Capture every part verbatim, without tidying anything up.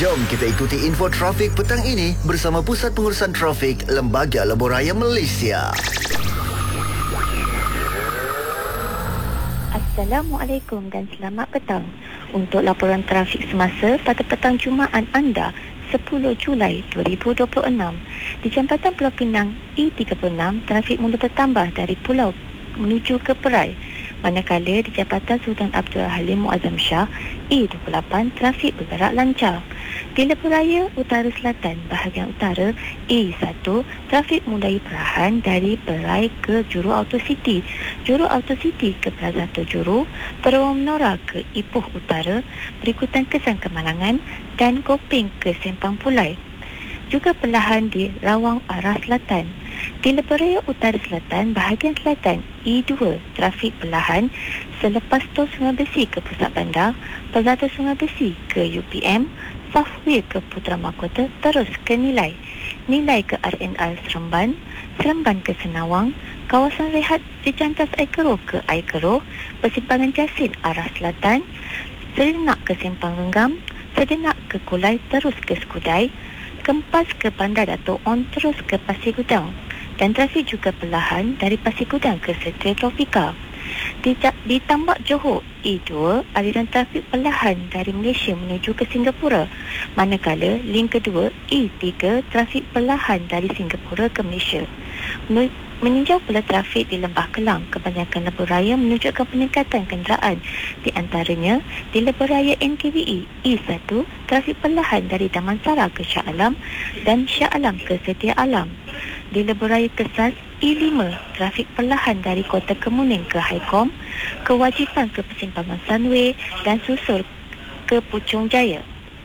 Jom kita ikuti info trafik petang ini bersama Pusat Pengurusan Trafik Lembaga Lebuh Raya Malaysia. Assalamualaikum dan selamat petang. Untuk laporan trafik semasa pada petang Jumaat anda sepuluh Julai dua ribu dua puluh enam, di Jambatan Pulau Pinang E tiga puluh enam, trafik mula bertambah dari pulau menuju ke Perai. Manakala di Jambatan Sultan Abdul Halim Muazzam Shah E dua puluh lapan, trafik bergerak lancar. Di Lebuh Raya Utara Selatan bahagian utara E satu, trafik mulai perlahan dari Perai ke Juru Auto City, Juru Auto City ke Plaza Tojuru, Peruang Menora ke Ipoh Utara, berikutan kesan Kemalangan dan Kopeng ke Sempang Pulai. Juga perlahan di Rawang arah selatan. Di Lebuh Raya Utara Selatan bahagian selatan E dua, trafik perlahan selepas tol Sungai Besi ke Pusat Bandar, Plaza Sungai Besi ke U P M, Southway ke Putra Mahkota terus ke Nilai, Nilai ke R N R Seremban, Seremban ke Senawang, kawasan rehat di Jantas Air Keroh ke Air Keroh, Persimpangan Jasin arah selatan, Sedenak ke Simpang Renggam, Sedenak ke Kulai terus ke Skudai, Kempas ke Bandar Dato' On terus ke Pasir Gudang, dan trafik juga perlahan dari Pasir Gudang ke Setria Tropika. Di, di Tambak Johor E dua, aliran trafik perlahan dari Malaysia menuju ke Singapura. Manakala link kedua E tiga, trafik perlahan dari Singapura ke Malaysia. Meninjau pula trafik di Lembah Kelang, kebanyakan Lebuh Raya menunjukkan peningkatan kenderaan. Di antaranya di Lebuh Raya N K V E E satu, trafik perlahan dari Damansara ke Shah Alam dan Shah Alam ke Setia Alam. Di Lebuh Raya Kesas E lima, trafik perlahan dari Kota Kemuning ke Haikom, Kewajipan ke Persimpangan Sunway dan Susul ke Puchong Jaya.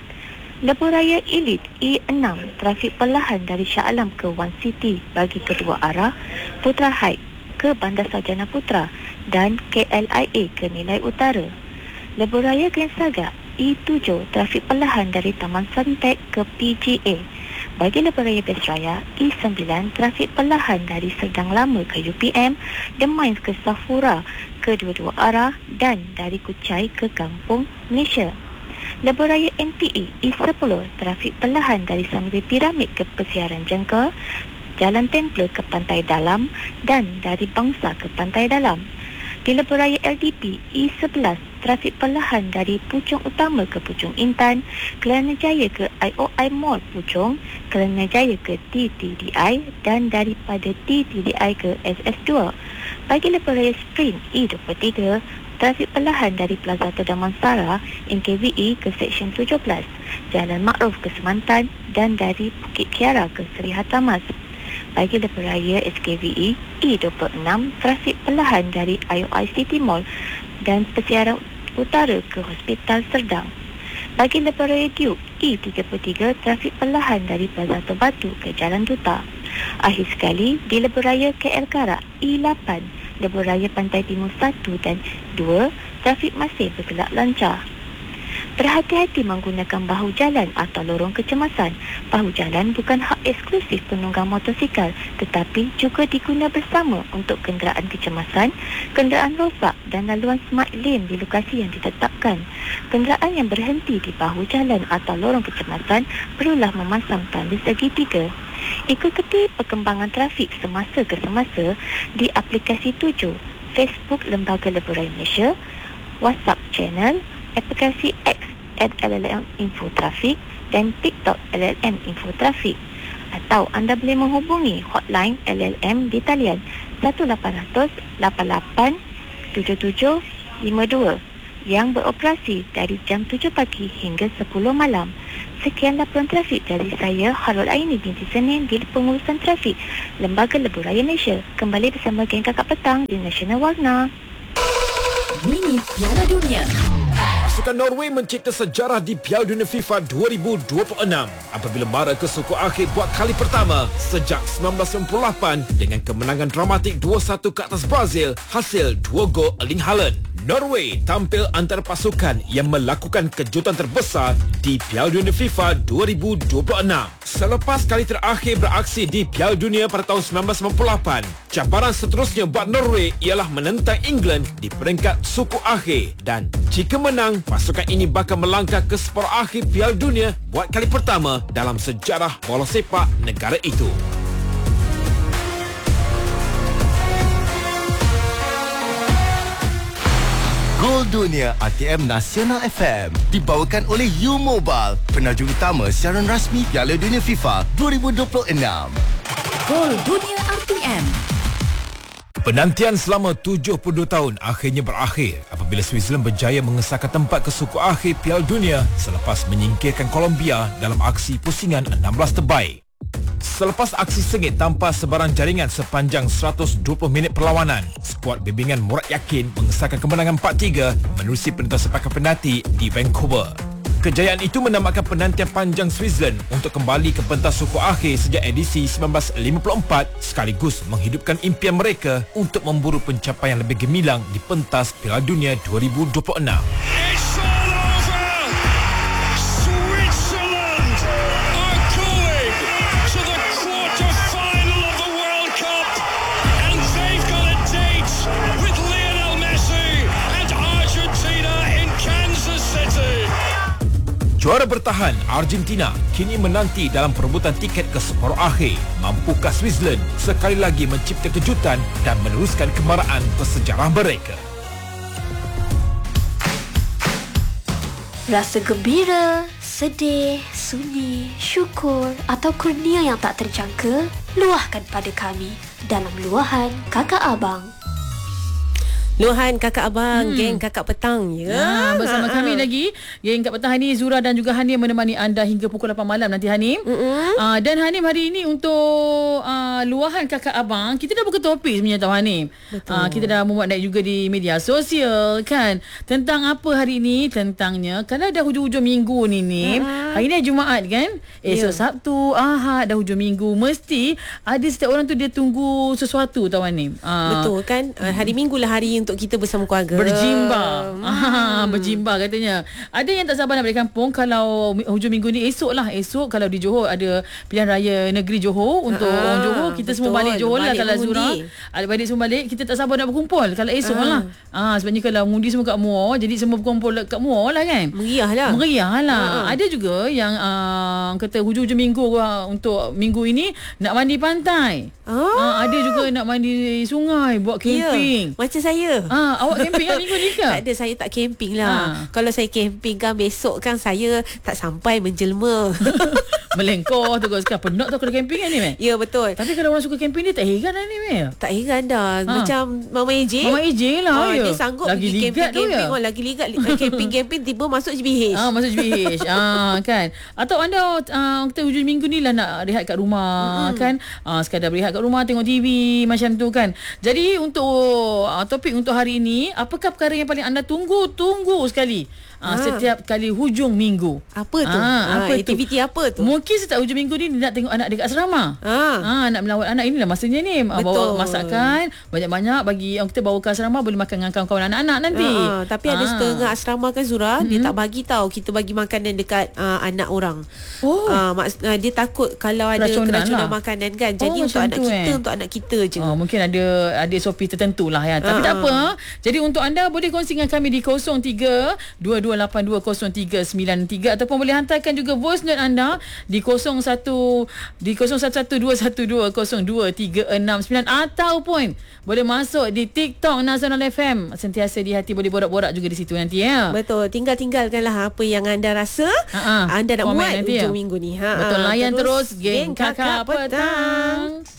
Lebuh Raya Elite E enam, trafik perlahan dari Shah Alam ke One City bagi kedua arah, Putra Heights ke Bandar Sarjana Putra dan K L I A ke Nilai Utara. Lebuh Raya Grand Saga E tujuh, trafik perlahan dari Taman Suntec ke P G A. Bagi Lebuh Raya Besraya E sembilan, trafik perlahan dari Serdang Lama ke U P M, The Mines ke Safura ke dua-dua arah dan dari Kuchai ke Kampung Malaysia. Lebuh Raya N P A E sepuluh, trafik perlahan dari Sambil Piramid ke Persiaran Jengka, Jalan Templer ke Pantai Dalam dan dari Bangsa ke Pantai Dalam. Di Lebuh Raya L D P E sebelas, trafik perlahan dari Puchong Utama ke Puchong Intan, Kelana Jaya ke I O I Mall Puchong, Kelana Jaya ke T T D I dan daripada T T D I ke S S dua. Bagi Lebuh Raya Sprint E dua puluh tiga, trafik perlahan dari Plaza Damansara N K V E ke Seksyen tujuh belas, Jalan Makruf ke Semantan dan dari Bukit Kiara ke Seri Hartamas. Bagi Lebuh Raya S K V E E dua puluh enam, trafik perlahan dari I O I City Mall dan Persiaran Utara ke Hospital Serdang. Bagi Lebuh Raya Duke E tiga puluh tiga, trafik perlahan dari Plaza Batu ke Jalan Duta. Akhir sekali, di Lebuh Raya K L Karak E lapan, Lebuh Raya Pantai Timur satu dan dua, trafik masih bergerak lancar. Berhati-hati menggunakan bahu jalan atau lorong kecemasan. Bahu jalan bukan hak eksklusif penunggang motosikal, tetapi juga diguna bersama untuk kenderaan kecemasan, kenderaan rosak dan laluan smart lane di lokasi yang ditetapkan. Kenderaan yang berhenti di bahu jalan atau lorong kecemasan perlulah memasang tanda segitiga. Ikuti perkembangan trafik semasa ke semasa di aplikasi tujuh, Facebook Lembaga Lebuh Raya Malaysia, WhatsApp Channel, aplikasi X at L L M Info Trafik dan TikTok L L M Info Trafik. Atau anda boleh menghubungi hotline L L M di talian satu lapan kosong kosong lapan lapan tujuh tujuh lima dua yang beroperasi dari jam tujuh pagi hingga sepuluh malam. Sekian laporan trafik dari saya, Harul Aini binti Senin di Pengurusan Trafik Lembaga Lebuh Raya Malaysia. Kembali bersama geng kakak petang di Nasional Warna. Mini Piala Dunia. Pasukan Norway mencipta sejarah di Piala Dunia FIFA dua ribu dua puluh enam apabila mara ke suku akhir buat kali pertama sejak seribu sembilan ratus sembilan puluh lapan dengan kemenangan dramatik dua satu ke atas Brazil hasil dua gol Erling Haaland. Norway tampil antara pasukan yang melakukan kejutan terbesar di Piala Dunia FIFA dua ribu dua puluh enam. Selepas kali terakhir beraksi di Piala Dunia pada tahun sembilan belas sembilan puluh lapan, cabaran seterusnya buat Norway ialah menentang England di peringkat suku akhir, dan jika menang, pasukan ini bakal melangkah ke separuh akhir Piala Dunia buat kali pertama dalam sejarah bola sepak negara itu. Gol Dunia R T M Nasional F M dibawakan oleh U Mobile, penerjun utama siaran rasmi Piala Dunia FIFA dua ribu dua puluh enam. Gol Dunia R T M. Penantian selama tujuh puluh dua tahun akhirnya berakhir apabila Switzerland berjaya mengesahkan tempat ke suku akhir Piala Dunia selepas menyingkirkan Colombia dalam aksi pusingan enam belas terbaik. Selepas aksi sengit tanpa sebarang jaringan sepanjang seratus dua puluh minit perlawanan, skuad bimbingan Murad Yakin mengesahkan kemenangan empat tiga menerusi perintah sepakan penalti di Vancouver. Kejayaan itu menamatkan penantian panjang Switzerland untuk kembali ke pentas suku akhir sejak edisi sembilan belas lima puluh empat, sekaligus menghidupkan impian mereka untuk memburu pencapaian lebih gemilang di pentas Piala Dunia dua ribu dua puluh enam. Juara bertahan Argentina kini menanti dalam perebutan tiket ke separuh akhir. Mampukah Switzerland sekali lagi mencipta kejutan dan meneruskan kemarahan bersejarah mereka? Rasa gembira, sedih, sunyi, syukur atau kurnia yang tak terjangka, luahkan pada kami dalam luahan Kakak Abang. Luahan Kakak Abang, hmm. geng Kakak Petang ya. Ha, bersama ha, kami ha. lagi geng Kakak Petang ni, Zura dan juga Hanim menemani anda hingga pukul lapan malam nanti, Hanim. Uh, dan Hanim, hari ini untuk uh, luahan Kakak Abang, kita dah buka topik sebenarnya tau, Hanim. Uh, kita dah membuat naik juga di media sosial kan. Tentang apa hari ini? Tentangnya kalau dah hujung-hujung minggu ni ni, uh-huh. hari ni Jumaat kan, esok yeah. Sabtu, Ahad, dah hujung minggu, mesti ada setiap orang tu dia tunggu sesuatu tau, Hanim. Uh, Betul kan? Uh, hari Minggu lah hari untuk kita bersama keluarga berjimba. hmm. ah, Berjimba katanya. Ada yang tak sabar nak balik kampung kalau hujung minggu ni. Esok lah, esok kalau di Johor ada pilihan raya negeri Johor. Untuk ah, orang Johor, kita betul. Semua balik Johor lah. Kalau Zura ada balik semua balik, kita tak sabar nak berkumpul kalau esok ah. lah. ah, Sebabnya kalau mengundi semua kat Muar, jadi semua berkumpul kat Muar lah kan. Meriah lah. Meriah lah. ah. Ada juga yang uh, kata hujung-hujung minggu uh, untuk minggu ini nak mandi pantai. ah. Ah, ada juga nak mandi sungai, buat camping. Ya, macam saya. Ah, awak camping kan minggu ni ke? Tak ada, saya tak camping lah. Ha. Kalau saya camping kan, besok kan saya tak sampai menjelma. Melengkor terus kan. Penat tau kalau camping kan ni, Mek? Ya, betul. Tapi kalau orang suka camping ni, tak heran lah ni, Mek? Tak heran dah. Ha. Macam Mama A J. Mama A J lah, ha, ya. Dia sanggup lagi pergi camping-camping. Ya? Oh, lagi ligat camping-camping, tiba masuk G B H. Ah, masuk G B H. ah, kan. Atau anda uh, kita hujung minggu ni lah nak rehat kat rumah, mm-hmm. kan? Ah, sekadar berehat kat rumah, tengok T V macam tu kan. Jadi untuk uh, topik untuk hari ini, apakah perkara yang paling anda tunggu-tunggu sekali ha. setiap kali hujung minggu? Apa tu? Ha, apa ha, aktiviti apa tu? Mungkin setiap hujung minggu ni nak tengok anak dekat asrama. Ha. ha nak melawat anak, inilah masanya ni. Betul. Bawa masakan banyak-banyak bagi orang kita bawa ke asrama, boleh makan dengan kawan-kawan anak-anak nanti. Ha, tapi ha. ada setengah asrama kan Zura, hmm. dia tak bagi tahu kita bagi makanan dekat uh, anak orang. Oh. Uh, mak, uh, dia takut kalau ada keracunan, keracunan lah. makanan kan. Jadi oh, untuk anak tu, kita, eh. untuk anak kita je. Oh, mungkin ada ada S O P tertentu lah ya. Tapi ha. tak apa. Jadi untuk anda boleh kongsi dengan kami di kosong tiga dua dua lapan dua kosong tiga sembilan tiga ataupun boleh hantarkan juga voice note anda di kosong satu di kosong satu satu dua satu dua kosong dua tiga enam sembilan ataupun boleh masuk di TikTok Nasional F M. Sentiasa di hati, boleh borak-borak juga di situ nanti ya. Betul. Tinggal-tinggalkanlah apa yang anda rasa ha-ha. anda nak komen buat nanti hujung ya. minggu ni. Ha, betul. Layan terus, terus geng Kakak, Kakak Petang. Petang.